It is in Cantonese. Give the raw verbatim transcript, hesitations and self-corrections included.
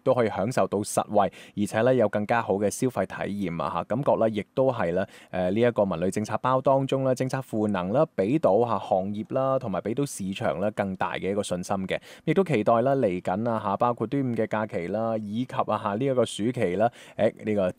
都可以享受到實惠，而且咧有更加好嘅消費體驗啊嚇，感覺咧亦都係咧誒呢一個文旅政策包當中咧政策賦能啦，俾到嚇行業啦，同埋俾到市場咧更大嘅一個信心嘅，亦都期待啦嚟緊啊嚇，包括端午嘅假期啦，以及啊嚇呢一個暑期啦，誒呢個